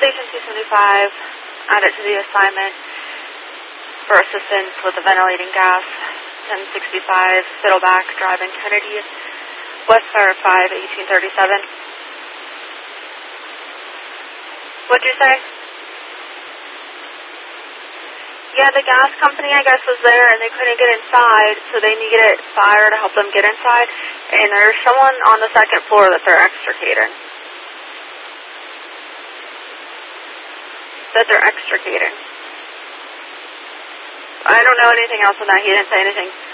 Station 275, added to the assignment for assistance with the ventilating gas, 1065 Fiddleback Drive in Kennedy, West Fire 5, 1837. What'd you say? Yeah, the gas company, I guess, was there, and they couldn't get inside, so they needed fire to help them get inside, and there's someone on the second floor that they're extricating. I don't know anything else than that. He didn't say anything